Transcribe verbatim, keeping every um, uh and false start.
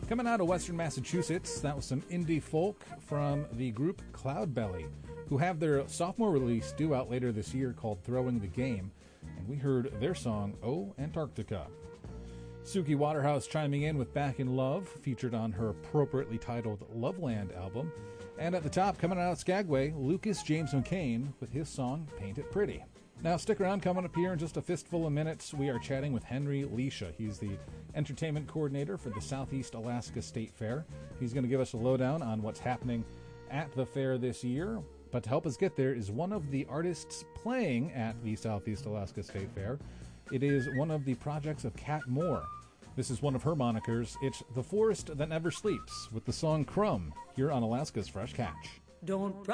Coming out of Western Massachusetts, that was some indie folk from the group Cloudbelly, who have their sophomore release due out later this year called Throwing the Game, and we heard their song, Oh, Antarctica. Suki Waterhouse chiming in with Back in Love, featured on her appropriately titled Loveland album. And at the top, coming out of Skagway, Lucas James McCain with his song, Paint It Pretty. Now, stick around. Coming up here in just a fistful of minutes, we are chatting with Henry Leisha. He's the entertainment coordinator for the Southeast Alaska State Fair. He's going to give us a lowdown on what's happening at the fair this year. But to help us get there is one of the artists playing at the Southeast Alaska State Fair. It is one of the projects of Kat Moore. This is one of her monikers. It's The Forest That Never Sleeps with the song Crumb here on Alaska's Fresh Catch. Don't